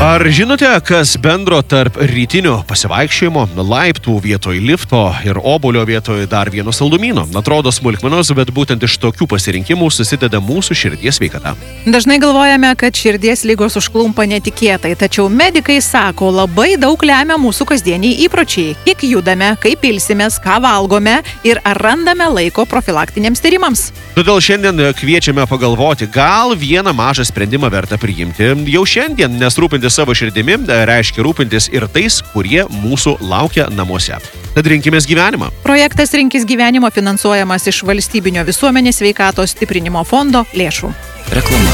Ar žinote, kas bendro tarp rytinio pasivaikščiojimo, laiptų vietoj lifto ir obuolio vietoj dar vieno saldumyno? Atrodo smulkmenos, bet būtent iš tokių pasirinkimų susideda mūsų širdies sveikata. Dažnai galvojame, kad širdies ligos užklumpa netikėtai, tačiau medikai sako, labai daug lemia mūsų kasdieniai įpročiai. Kiek judame, kaip ilsimės, ką valgome ir ar randame laiko profilaktiniams tyrimams. Todėl šiandien kviečiame pagalvoti, gal vieną mažą sprendimą verta priimti jau šiandien, nes rūpintis savo širdimi reiškia rūpintis ir tais, kurie mūsų laukia namuose. Tad rinkimės gyvenimą. Projektas Rinkis gyvenimo finansuojamas iš Valstybinio visuomenės sveikatos stiprinimo fondo lėšų. Reklama.